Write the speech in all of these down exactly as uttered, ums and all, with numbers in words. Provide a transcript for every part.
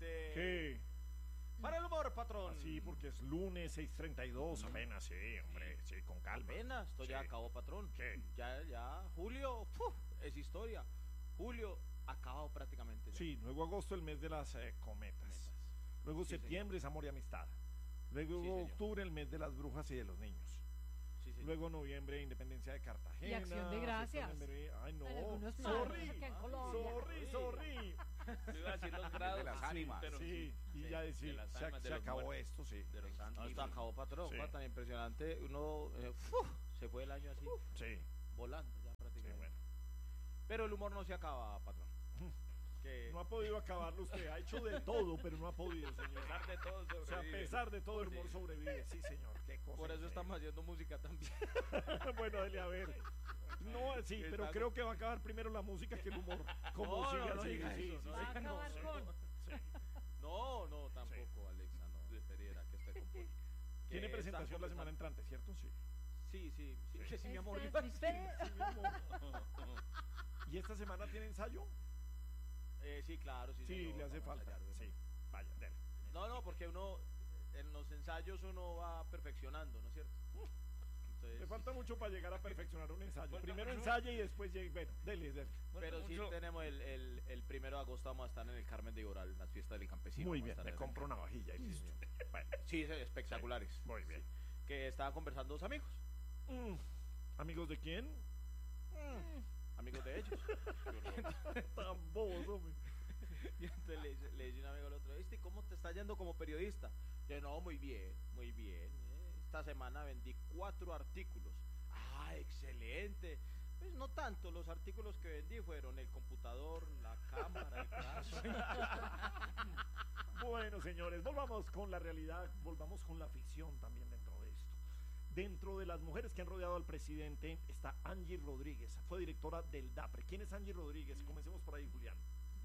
instante. ¿Qué? Para el humor, patrón. Así, porque es lunes seis treinta y dos, apenas, sí, hombre, sí, con calma. Apenas, esto Sí. ya acabó, patrón. ¿Qué? Ya, ya, julio, ¡puf! Es historia. Julio acabado prácticamente ya. Sí, luego agosto, el mes de las eh, cometas. Cometas. Luego Sí, septiembre es amor y amistad. Luego Sí, señor. octubre, el mes de las brujas y de los niños. Sí, señor. Luego noviembre, independencia de Cartagena. Y Acción de Gracias. septiembre, Ay, no. En algunos Sorry. países aquí en Colombia. Sorry, sorry. Yo iba a decir los grados de las sí, ánimas. pero Sí, y sí, ya de decir, las se, almas, de se los acabó muertos, esto, sí. de los santos. No, esto acabó, patrón. Sí. Fue tan impresionante. Uno, eh, ¡fuf! Se fue el año así, Sí, volando ya sí, prácticamente. bueno. Pero el humor no se acaba, patrón. Que No ha podido acabarlo usted, ha hecho de todo, pero no ha podido, señor. A pesar de todo, O sea, a sobrevive. pesar de todo, el humor Sí. sobrevive. Sí, señor, qué cosa. por eso increíble. estamos haciendo música también. Bueno, dele a ver. No, sí, pero Está- creo que va a acabar primero la música que el humor. Como No, sigue no, no así, diga sí, eso, sí, no Va a sí. acabar con. Sí. No, no, tampoco, Alexa, no. Espera, que usted compone. Tiene Que presentación están la semana entrante, ¿cierto? Sí. Sí, sí, sí, que sí, mi amor. Este iba a es mi decir. fe- ¿Y esta semana tiene ensayo? Eh, sí, claro, sí. Sí, señor, le hace vamos a falta. ensayar, Sí, vaya, dele. No, no, porque uno, en los ensayos uno va perfeccionando, ¿no es cierto? Entonces, Le falta mucho para llegar a perfeccionar un ensayo. Bueno, Primero no. ensaye y después llegue. Bueno, dele, dele. pero sí mucho- tenemos el, el, el primero de agosto vamos a estar en el Carmen de Iboral, las fiestas del campesino. Muy vamos a bien, estar me en el- compro una vajilla y listo. Bueno, Sí, sí, espectaculares. muy bien. Sí. Que estaban conversando dos amigos, Mm, ¿Amigos de quién? amigos de ellos. Tan bobos, hombre. Y entonces le dice, le dice un amigo al otro, ¿viste cómo te está yendo como periodista? Yo, no, muy bien, muy bien. eh, Esta semana vendí cuatro artículos. Ah, excelente. Pues no tanto, los artículos que vendí fueron el computador, la cámara, el caso. Bueno, señores, volvamos con la realidad, volvamos con la ficción también dentro de esto. Dentro de las mujeres que han rodeado al presidente está Angie Rodríguez, fue directora del DAPRE. ¿Quién es Angie Rodríguez? Comencemos por ahí, Julián.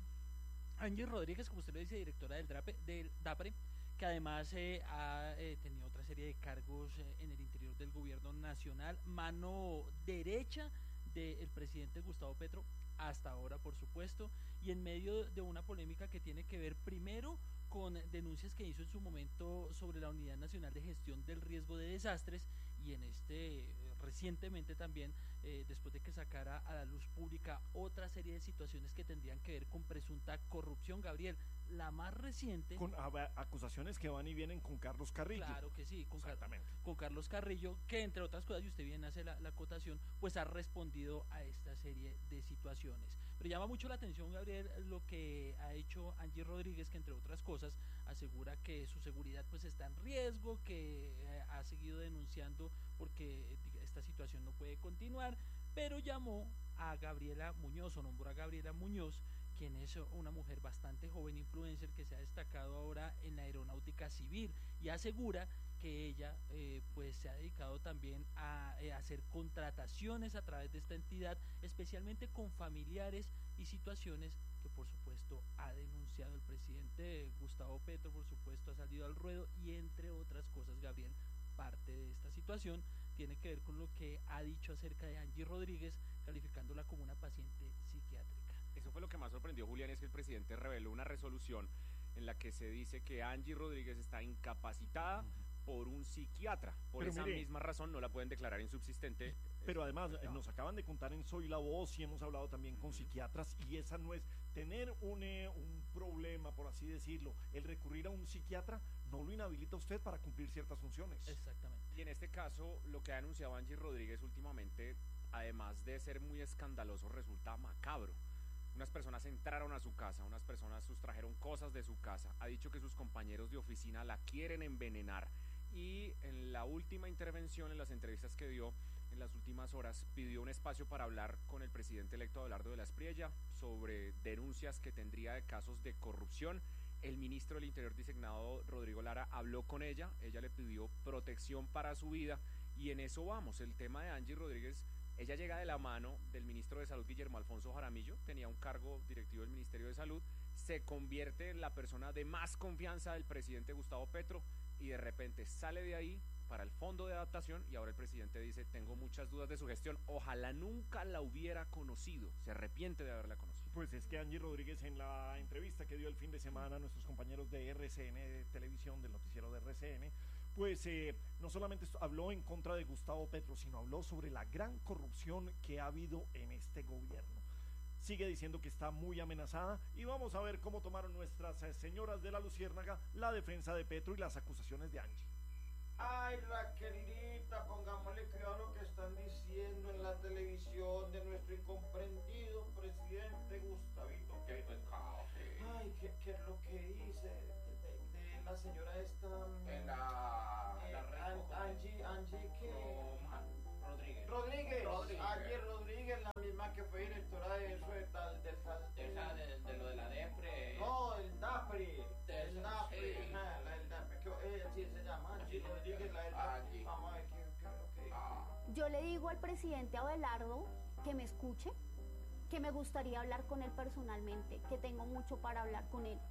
Angie Rodríguez, como usted lo dice, directora del, DRAPE, del DAPRE, que además eh, ha eh, tenido otra serie de cargos eh, en el interior del gobierno nacional, mano derecha del presidente Gustavo Petro, hasta ahora por supuesto, y en medio de una polémica que tiene que ver primero con denuncias que hizo en su momento sobre la Unidad Nacional de Gestión del Riesgo de Desastres, y en este eh, recientemente también, eh, después de que sacara a la luz pública otra serie de situaciones que tendrían que ver con presunta corrupción. Gabriel, la más reciente, Con a- acusaciones que van y vienen con Carlos Carrillo. claro que sí, con, Car- Exactamente. con Carlos Carrillo, que entre otras cosas, y usted bien hace la, la acotación, pues ha respondido a esta serie de situaciones. Pero llama mucho la atención, Gabriel, lo que ha hecho Angie Rodríguez, que entre otras cosas asegura que su seguridad pues está en riesgo, que eh, ha seguido denunciando porque eh, esta situación no puede continuar, pero llamó a Gabriela Muñoz, o nombró a Gabriela Muñoz, quien es una mujer bastante joven, influencer, que se ha destacado ahora en la aeronáutica civil, y asegura que ella eh, pues se ha dedicado también a eh, hacer contrataciones a través de esta entidad, especialmente con familiares y situaciones que por supuesto ha denunciado el presidente Gustavo Petro, por supuesto ha salido al ruedo, y entre otras cosas, Gabriel, parte de esta situación tiene que ver con lo que ha dicho acerca de Angie Rodríguez, calificándola como una paciente psiquiátrica. Eso fue lo que más sorprendió, Julián, es que el presidente reveló una resolución en la que se dice que Angie Rodríguez está incapacitada por un psiquiatra. Por Pero esa mire, misma razón no la pueden declarar insubsistente. Pero Es- además eh, no. nos acaban de contar en Soy la Voz y hemos hablado también con psiquiatras, y esa no es tener un, eh, un problema, por así decirlo. El recurrir a un psiquiatra no lo inhabilita a usted para cumplir ciertas funciones. Exactamente. Y en este caso, lo que ha anunciado Angie Rodríguez últimamente, además de ser muy escandaloso, resulta macabro. Unas personas entraron a su casa, unas personas sustrajeron cosas de su casa, ha dicho que sus compañeros de oficina la quieren envenenar, y en la última intervención, en las entrevistas que dio en las últimas horas, pidió un espacio para hablar con el presidente electo Abelardo de la Espriella sobre denuncias que tendría de casos de corrupción. El ministro del Interior designado, Rodrigo Lara, habló con ella, ella le pidió protección para su vida, y en eso vamos. El tema de Angie Rodríguez, ella llega de la mano del ministro de Salud, Guillermo Alfonso Jaramillo, tenía un cargo directivo del Ministerio de Salud, se convierte en la persona de más confianza del presidente Gustavo Petro, y de repente sale de ahí para el fondo de adaptación y ahora el presidente dice, tengo muchas dudas de su gestión, ojalá nunca la hubiera conocido, se arrepiente de haberla conocido. Pues es que Angie Rodríguez, en la entrevista que dio el fin de semana a nuestros compañeros de R C N, de televisión, del noticiero de R C N, pues eh, no solamente habló en contra de Gustavo Petro, sino habló sobre la gran corrupción que ha habido en este gobierno. Sigue diciendo que está muy amenazada y vamos a ver cómo tomaron nuestras eh, señoras de la Luciérnaga la defensa de Petro y las acusaciones de Angie. Ay, Raquelita, pongámosle cuidado a lo que están diciendo en la televisión de nuestro incomprendido presidente Gustavito. Qué pecado, sí. Ay, ¿qué, qué es lo que dice de, de- de la señora esta? mm, En la, eh, la red An- como- Angie, Angie, ¿qué? Roman Rodríguez. Rodríguez, Rodríguez. Angie Rodríguez, la misma que fue directora de eso, de tal, del tal. De, esa, de, de lo de la depre. No, el DAPRI, De el eso, DAPRI, sí. ajá, la del DAPRI, que ella sí se llama Angie Angie Rodríguez, la del DAPRI. Angie. Vamos a ver qué, qué es lo que dice. Ah, Yo le digo al presidente Abelardo que me escuche, que me gustaría hablar con él personalmente, que tengo mucho para hablar con él.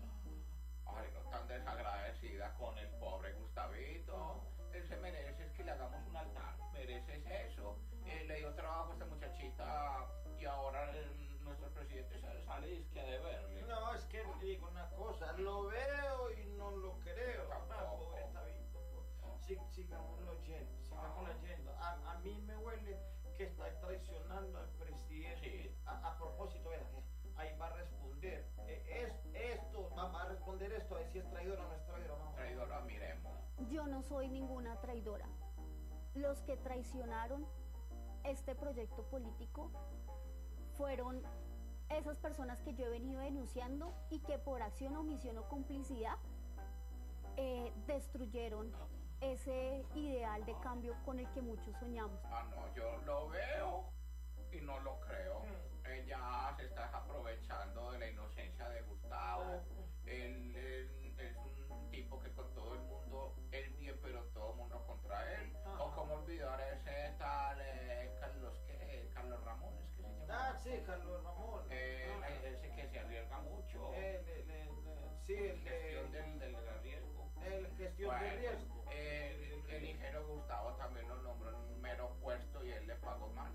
ay, no tan desagradecida con el pobre Gustavito. Él se merece es que le hagamos un altar. Mereces eso. Eh, le dio trabajo a esta muchachita y ahora el- nuestro presidente sale, sale disque a deberle. No, es que le digo una cosa, lo veo y no lo creo. Ah, Tampoco. pobre Tabito, po- sí, sigámoslo yendo, sigámoslo Ah. yendo. A, a mí me huele que está traicionando al presidente. Sí. A, a propósito, vea, que ahí va a responder. Eh, es, esto, va, va a responder esto, a ver si es traidora o no es traidora. Vamos. Traidora, miremos. Yo no soy ninguna traidora. Los que traicionaron este proyecto político fueron esas personas que yo he venido denunciando y que por acción, omisión o complicidad eh, destruyeron ese ideal de cambio con el que muchos soñamos. Ah, no, yo lo veo y no lo creo. Mm. Ella se está aprovechando de la inocencia de Gustavo. Él, él es un tipo que con todo el mundo, él bien, pero todo el mundo contra él. Ajá. O como olvidar a ese tal eh, Carlos, ¿qué? Carlos Ramón, es que se llama. Ah, sí, Carlos Ramón. Eh, Ah. ese que se arriesga mucho. Eh, le- le- le- sí, el Gestión de, del, del riesgo. el gestión de Bueno, riesgo. eh, el, el ingeniero Gustavo también lo nombró en un mero puesto y él le pagó mal.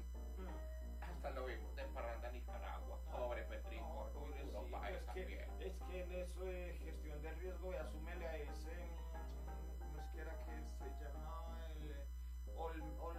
Mm. Hasta lo vimos de parranda Nicaragua. Pobre Petrico. No, Duro pobrecito, pa' él es que, también. es que en eso de gestión de riesgo, y asúmele a ese, mm, ¿cómo es que era que se llamaba? El eh, Ol, Ol,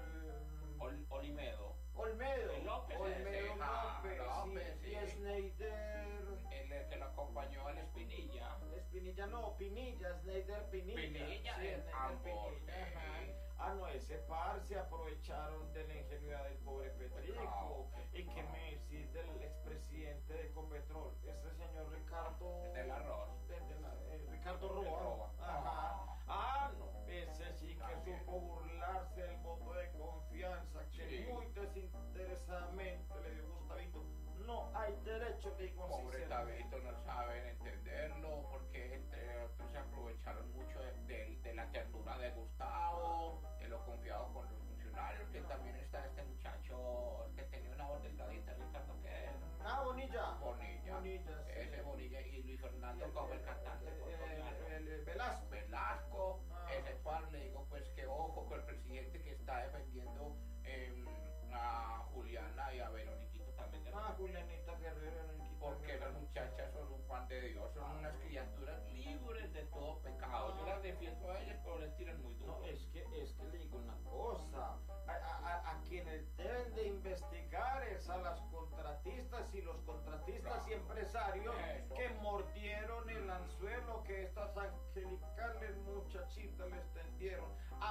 Ol- Olimedo. Olmedo. el López Olmedo ese, ah, López, López, sí, sí. y Schneider, El, el que lo acompañó al Espinilla. Espinilla no, Pinilla, Schneider Pinilla. Pinilla, sí, eh, Schneider ambos, Pinilla, sí. ajá. Ah, no, ese par se aprovecharon de la ingenuidad del pobre Petrico. Pecado, Y que me decís del expresidente de Ecopetrol, ese señor Ricardo. Del arroz. de- de la- eh, Ricardo Del Roa. Roa. Ajá. Ah, no, ese sí que También. supo burlarse del voto de confianza que Sí. muy desinteresadamente le dio Gustavito. No hay derecho, le digo Pobre sinceramente. Tabito, no saben entenderlo porque entre otros se aprovecharon mucho de, de- de la ternura de Gustavo, de lo confiado con los funcionarios, que también está este muchacho que tenía una voz delgadita, Ricardo, que era Ah, Bonilla. Bonilla. Bonilla, sí. Ese Bonilla y Luis Fernando El- como el cantante. el- colombiano. el- el Velasco. Velasco, Ah. ese par le digo pues que ojo con el presidente que está defendiendo em, a Juliana y a Veroniquito también. de- Ah, Julianita Guerrero. Enriquito Porque Guerrero. las muchachas son un pan de Dios, son unas criaturas libres de todo pecado. Yo las defiendo a ellas, pero les tiran muy duro. No, es que, es que le digo una cosa, a, a- a- a quienes deben de investigar es a las contratistas y los contratistas y empresarios Eso. que mordieron el anzuelo que estas angelicales muchachitas les tendieron,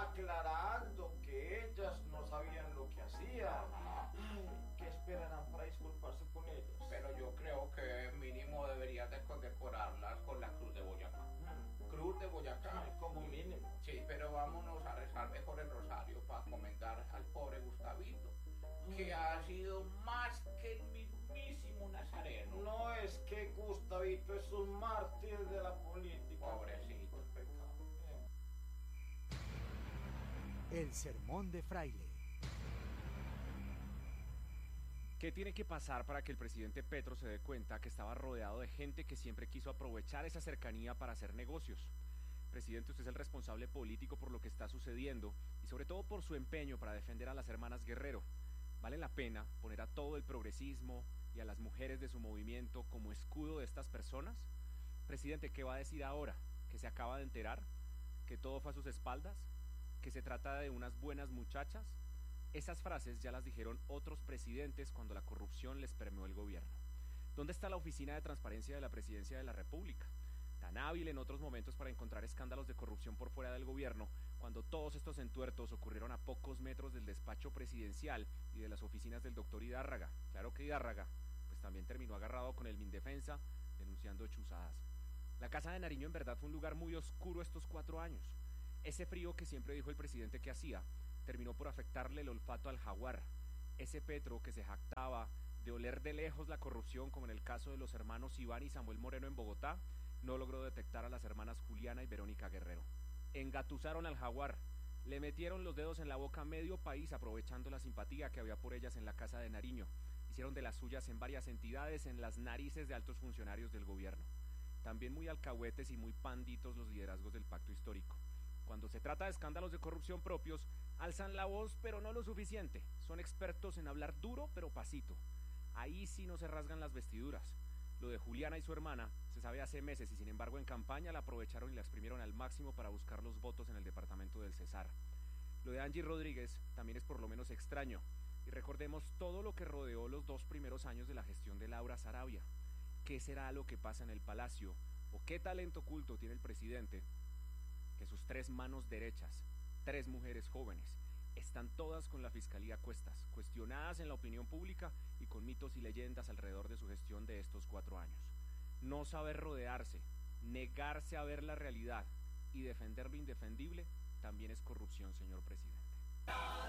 aclarando que ellas no sabían lo que hacían. Ajá. Ay, ¿qué esperarán para disculparse con ellas? Pero yo creo que mínimo deberías de condecorarlas con la Cruz de Boyacá. Mm, Cruz de Boyacá. como mínimo. Sí, pero vámonos a rezar mejor el rosario para comentar al pobre Gustavito, que ha sido más que el mismísimo Nazareno. No es que Gustavito es un mártir de la política. Pobrecito. Por pecado. El sermón de Fraile. ¿Qué tiene que pasar para que el presidente Petro se dé cuenta que estaba rodeado de gente que siempre quiso aprovechar esa cercanía para hacer negocios? Presidente, usted es el responsable político por lo que está sucediendo y sobre todo por su empeño para defender a las hermanas Guerrero. ¿Vale la pena poner a todo el progresismo y a las mujeres de su movimiento como escudo de estas personas? Presidente, ¿qué va a decir ahora? ¿Que se acaba de enterar? ¿Que todo fue a sus espaldas? ¿Que se trata de unas buenas muchachas? Esas frases ya las dijeron otros presidentes cuando la corrupción les permeó el gobierno. ¿Dónde está la Oficina de Transparencia de la Presidencia de la República? Tan hábil en otros momentos para encontrar escándalos de corrupción por fuera del gobierno, cuando todos estos entuertos ocurrieron a pocos metros del despacho presidencial y de las oficinas del doctor Hidárraga. Claro que Hidárraga, pues también terminó agarrado con el Mindefensa, denunciando chuzadas. La Casa de Nariño en verdad fue un lugar muy oscuro estos cuatro años. Ese frío que siempre dijo el presidente que hacía, terminó por afectarle el olfato al jaguar. Ese Petro que se jactaba de oler de lejos la corrupción, como en el caso de los hermanos Iván y Samuel Moreno en Bogotá, no logró detectar a las hermanas Juliana y Verónica Guerrero. Engatusaron al jaguar, le metieron los dedos en la boca a medio país aprovechando la simpatía que había por ellas en la Casa de Nariño. Hicieron de las suyas en varias entidades, en las narices de altos funcionarios del gobierno. También muy alcahuetes y muy panditos los liderazgos del pacto histórico. Cuando se trata de escándalos de corrupción propios, alzan la voz pero no lo suficiente. Son expertos en hablar duro pero pasito. Ahí sí no se rasgan las vestiduras. Lo de Juliana y su hermana se sabe hace meses y sin embargo en campaña la aprovecharon y la exprimieron al máximo para buscar los votos en el departamento del Cesar. Lo de Angie Rodríguez también es por lo menos extraño y recordemos todo lo que rodeó los dos primeros años de la gestión de Laura Sarabia. ¿Qué será lo que pasa en el palacio? ¿O qué talento oculto tiene el presidente? Que sus tres manos derechas, tres mujeres jóvenes, están todas con la fiscalía a cuestas, cuestionadas en la opinión pública y con mitos y leyendas alrededor de su gestión de estos cuatro años. No saber rodearse, negarse a ver la realidad y defender lo indefendible también es corrupción, señor presidente.